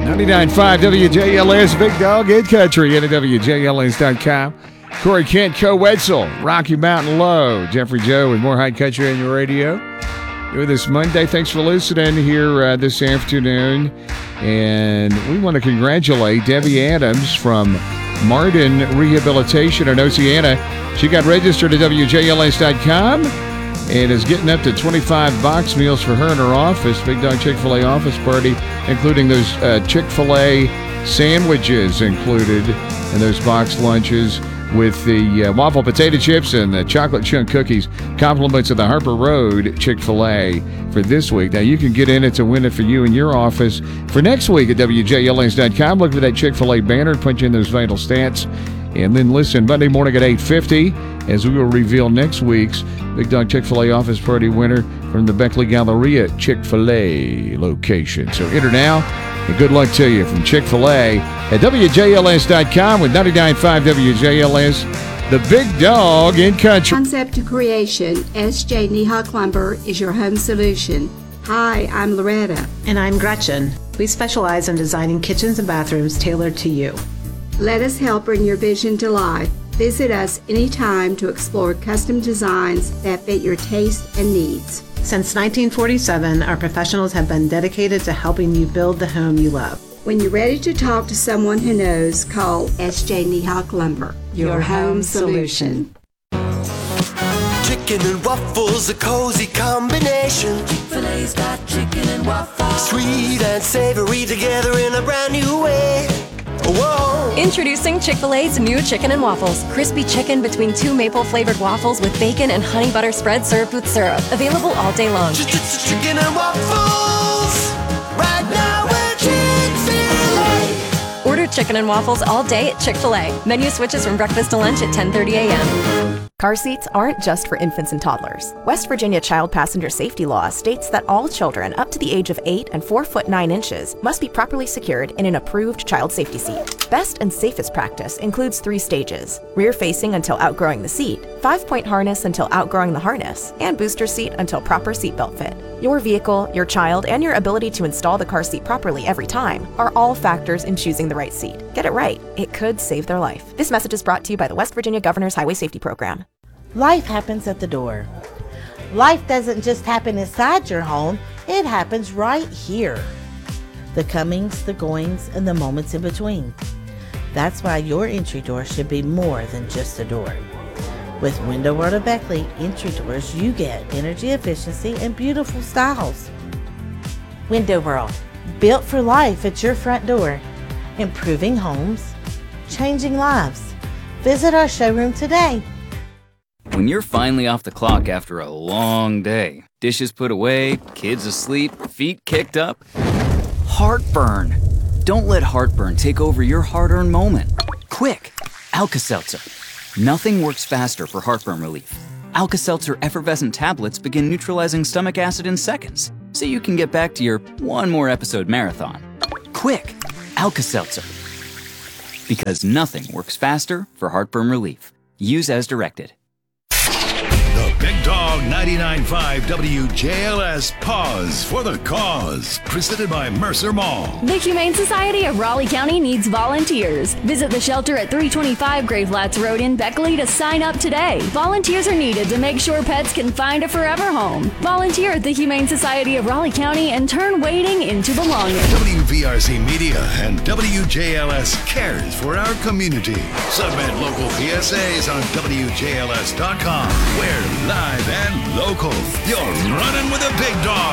99.5 WJLS, Big Dog in Country, and at WJLS.com. Corey Kent, Co-Wetzel, Rocky Mountain Low, Jeffrey Joe with more High Country on your radio. With us Monday. Thanks for listening here this afternoon. And we want to congratulate Debbie Adams from Martin Rehabilitation in Oceana. She got registered at WJLS.com and is getting up to 25 box meals for her in her office. Big Dog Chick-fil-A office party, including those Chick-fil-A sandwiches included in those box lunches with the waffle potato chips and the chocolate chunk cookies. Compliments of the Harper Road Chick-fil-A for this week. Now, you can get in it to win it for you in your office for next week at WJLS.com. Look for that Chick-fil-A banner, punch in those vital stats, and then listen Monday morning at 8:50 as we will reveal next week's Big Dog Chick-fil-A office party winner from the Beckley Galleria Chick-fil-A location. So enter now, and good luck to you from Chick-fil-A at WJLS.com with 99.5 WJLS, the Big Dog in Country. Concept to creation, SJ Nehawk Lumber is your home solution. Hi, I'm Loretta. And I'm Gretchen. We specialize in designing kitchens and bathrooms tailored to you. Let us help bring your vision to life. Visit us anytime to explore custom designs that fit your taste and needs. Since 1947, our professionals have been dedicated to helping you build the home you love. When you're ready to talk to someone who knows, call SJ Nehawk Lumber, your home solution. Chicken and waffles, a cozy combination. Chick-fil-A's got chicken and waffles. Sweet and savory together in a brand new way. Whoa! Introducing Chick-fil-A's new chicken and waffles. Crispy chicken between two maple-flavored waffles with bacon and honey butter spread served with syrup. Available all day long. Chicken and waffles. Right now we're Chick-fil-A. Order chicken and waffles all day at Chick-fil-A. Menu switches from breakfast to lunch at 10:30 a.m. Car seats aren't just for infants and toddlers. West Virginia Child Passenger Safety Law states that all children up to the age of 8 and 4 foot 9 inches must be properly secured in an approved child safety seat. Best and safest practice includes 3 stages: rear facing until outgrowing the seat, 5-point harness until outgrowing the harness, and booster seat until proper seatbelt fit. Your vehicle, your child, and your ability to install the car seat properly every time are all factors in choosing the right seat. Get it right. It could save their life. This message is brought to you by the West Virginia Governor's Highway Safety Program. Life happens at the door. Life doesn't just happen inside your home, it happens right here. The comings, the goings, and the moments in between. That's why your entry door should be more than just a door. With Window World of Beckley entry doors, you get energy efficiency and beautiful styles. Window World, built for life at your front door. Improving homes, changing lives. Visit our showroom today. When you're finally off the clock after a long day, dishes put away, kids asleep, feet kicked up, heartburn. Don't let heartburn take over your hard-earned moment. Quick, Alka-Seltzer. Nothing works faster for heartburn relief. Alka-Seltzer effervescent tablets begin neutralizing stomach acid in seconds, so you can get back to your one more episode marathon. Quick, Alka-Seltzer. Because nothing works faster for heartburn relief. Use as directed. The Big Dog 99.5 WJLS Pause for the Cause, presented by Mercer Mall. The Humane Society of Raleigh County needs volunteers. Visit the shelter at 325 Gray Flats Road in Beckley to sign up today. Volunteers are needed to make sure pets can find a forever home. Volunteer at the Humane Society of Raleigh County and turn waiting into belonging. WVRC Media and WJLS cares for our community. Submit local PSAs on WJLS.com. We're live and local. You're running with a Big Dog.